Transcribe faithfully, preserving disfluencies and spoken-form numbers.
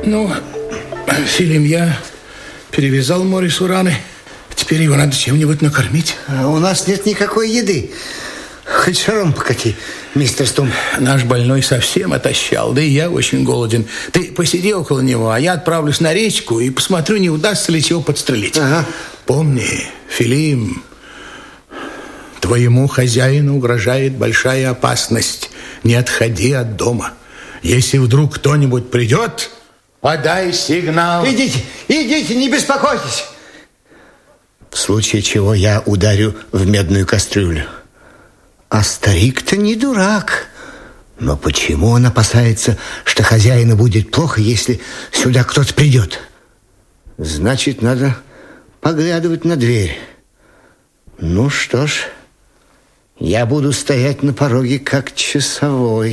Ну, Филим, я перевязал Морису раны. Теперь его надо чем-нибудь накормить. А у нас нет никакой еды. Хоть шаром покати, мистер Стумп. Наш больной совсем отощал, да и я очень голоден. Ты посиди около него, а я отправлюсь на речку и посмотрю, не удастся ли чего подстрелить. Ага. Помни, Филим, твоему хозяину угрожает большая опасность. Не отходи от дома. Если вдруг кто-нибудь придет, подай сигнал. Идите, идите, не беспокойтесь. В случае чего я ударю в медную кастрюлю. А старик-то не дурак. Но почему он опасается, что хозяину будет плохо, если сюда кто-то придет? Значит, надо поглядывать на дверь. Ну что ж, я буду стоять на пороге как часовой.